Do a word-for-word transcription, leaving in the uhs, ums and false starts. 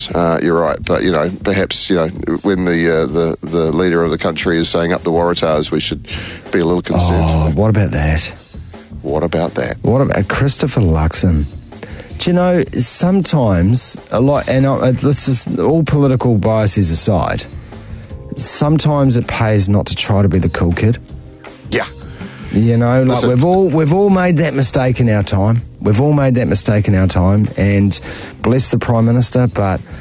Uh, you're right, but you know, perhaps you know when the uh, the the leader of the country is saying up the Waratahs, we should be a little concerned. Oh, what about that? What about that? What about Christopher Luxon? Do you know, sometimes a lot, and I, this is all political biases aside, sometimes it pays not to try to be the cool kid. Yeah. You know, like Listen. we've all we've all made that mistake in our time. We've all made that mistake in our time, and bless the Prime Minister, but